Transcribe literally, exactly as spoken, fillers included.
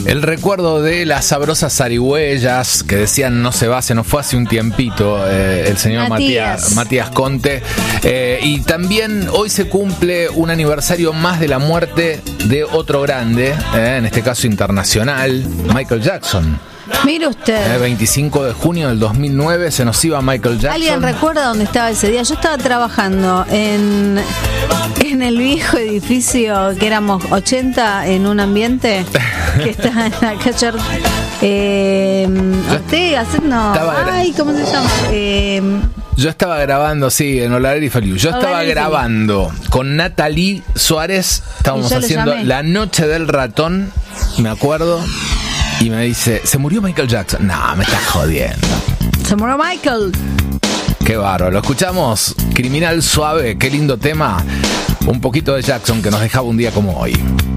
El recuerdo de las sabrosas zarigüeyas que decían no se va, se nos fue hace un tiempito eh, el señor Matías, Matías, Matías Conte. Eh, y también hoy se cumple un aniversario más de la muerte de otro grande, eh, en este caso internacional, Michael Jackson. Mire usted. El veinticinco de junio del dos mil nueve se nos iba Michael Jackson. ¿Alguien recuerda dónde estaba ese día? Yo estaba trabajando en, en el viejo edificio que éramos ochenta en un ambiente que está en la calle eh, Ortega, no, ay, ¿cómo se llama? Eh, Yo estaba grabando, sí, en Olarer y Feliu. Yo estaba Olarer y grabando Feliu. Con Natalie Suárez. Estábamos haciendo La Noche del Ratón, me acuerdo. Y me dice, ¿se murió Michael Jackson? No, me estás jodiendo. Se murió Michael. Qué bárbaro. Lo escuchamos. Criminal Suave, qué lindo tema. Un poquito de Jackson que nos dejaba un día como hoy.